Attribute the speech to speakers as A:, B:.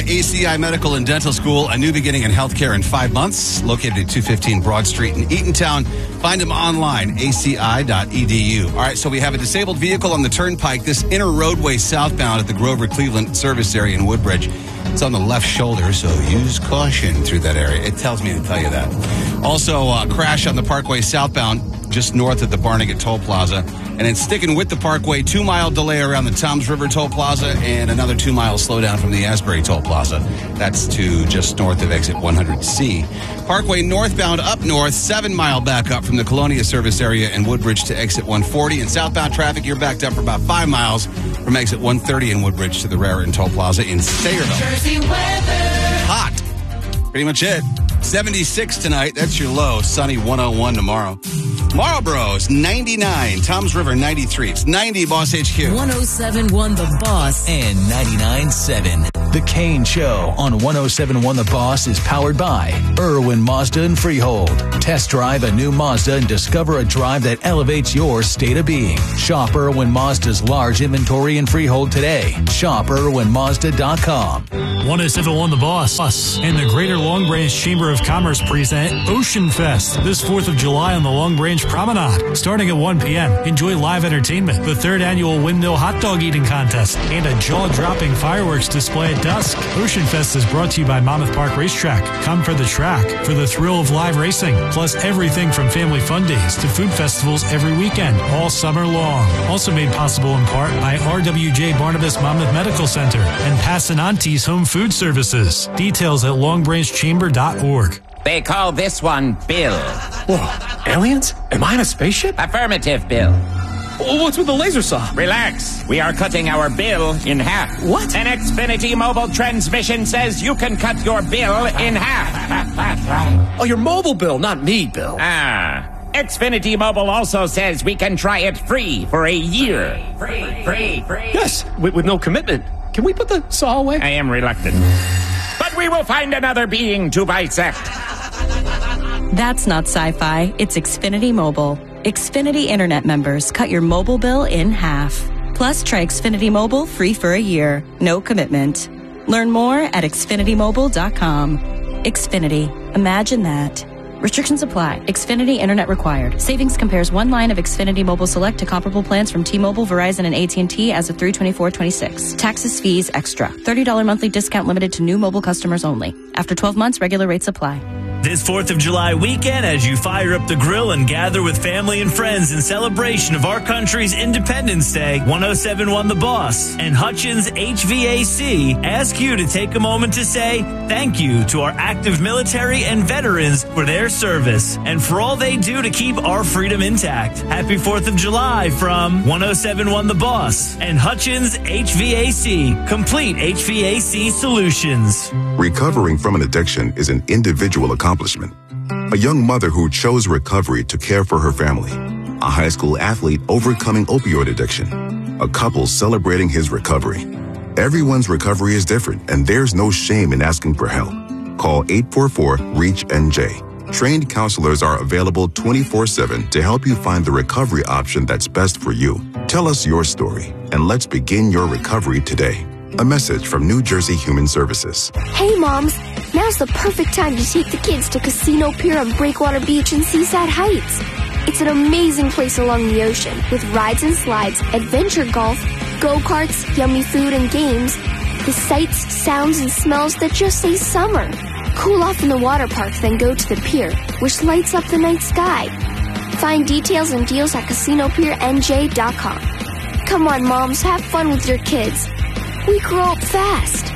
A: ACI Medical and Dental School, a new beginning in healthcare in 5 months, located at 215 Broad Street in Eatontown. Find them online, aci.edu. All right, so we have a disabled vehicle on the turnpike, this inner roadway southbound at the Grover Cleveland service area in Woodbridge. It's on the left shoulder, so use caution through that area. It tells me to tell you that. Also, crash on the Parkway southbound, just north of the Barnegat Toll Plaza. And then sticking with the Parkway, 2-mile delay around the Toms River Toll Plaza and another 2-mile slowdown from the Asbury Toll Plaza. That's to just north of exit 100C. Parkway northbound up north, 7-mile back up from the Colonia service area in Woodbridge to exit 140. And southbound traffic, you're backed up for about 5 miles from exit 130 in Woodbridge to the Raritan Toll Plaza in Sayreville.
B: Jersey weather.
A: Hot. Pretty much it. 76 tonight. That's your low. Sunny 101 tomorrow. Marlboro's 99. Toms River 93. It's 90 Boss HQ.
C: 107.1 The Boss
D: And 99.7. The Kane Show on 107.1 The Boss is powered by Irwin Mazda and Freehold. Test drive a new Mazda and discover a drive that elevates your state of being. Shop Irwin Mazda's large inventory in Freehold today. Shop IrwinMazda.com.
E: 107.1 The Boss and the Greater Long Branch Chamber of Commerce present Ocean Fest this 4th of July on the Long Branch Promenade. Starting at 1 p.m., enjoy live entertainment, the 3rd annual windmill hot dog eating contest, and a jaw-dropping fireworks display at dusk. Ocean Fest is brought to you by Monmouth Park Racetrack. Come for the track, for the thrill of live racing, plus everything from family fun days to food festivals every weekend, all summer long. Also made possible in part by RWJ Barnabas Monmouth Medical Center and Passananti's Home Food Services. Details at longbranchamber.org.
F: They call this one Bill.
G: Whoa, aliens? Am I in a spaceship?
F: Affirmative, Bill.
G: What's with the laser saw?
F: Relax. We are cutting our bill in half.
G: What?
F: An Xfinity mobile transmission says you can cut your bill in half.
G: Oh, your mobile bill, not me, Bill.
F: Xfinity Mobile also says we can try it free for a year. Free.
G: Yes, with no commitment. Can we put the saw away?
F: I am reluctant. But we will find another being to bisect.
H: That's not sci-fi. It's Xfinity Mobile. Xfinity Internet members cut your mobile bill in half. Plus, try Xfinity Mobile free for a year. No commitment. Learn more at xfinitymobile.com. Xfinity. Imagine that. Restrictions apply. Xfinity Internet required. Savings compares one line of Xfinity Mobile Select to comparable plans from T-Mobile, Verizon, and AT&T as of 3/24/26. Taxes, fees, extra. $30 monthly discount limited to new mobile customers only. After 12 months, regular rates apply.
I: This 4th of July weekend, as you fire up the grill and gather with family and friends in celebration of our country's Independence Day, 107.1 The Boss and Hutchins HVAC ask you to take a moment to say thank you to our active military and veterans for their service and for all they do to keep our freedom intact. Happy 4th of July from 107.1 The Boss and Hutchins HVAC, complete HVAC solutions.
J: Recovering from an addiction is an individual accomplishment. A young mother who chose recovery to care for her family. A high school athlete overcoming opioid addiction. A couple celebrating his recovery. Everyone's recovery is different, and there's no shame in asking for help. Call 844-REACH-NJ. Trained counselors are available 24/7 to help you find the recovery option that's best for you. Tell us your story, and let's begin your recovery today. A message from New Jersey Human Services.
K: Hey, Moms. Now's the perfect time to take the kids to Casino Pier on Breakwater Beach and Seaside Heights. It's an amazing place along the ocean with rides and slides, adventure golf, go-karts, yummy food and games, the sights, sounds, and smells that just say summer. Cool off in the water park, then go to the pier, which lights up the night sky. Find details and deals at CasinoPierNJ.com. Come on, Moms, have fun with your kids. We grow up fast.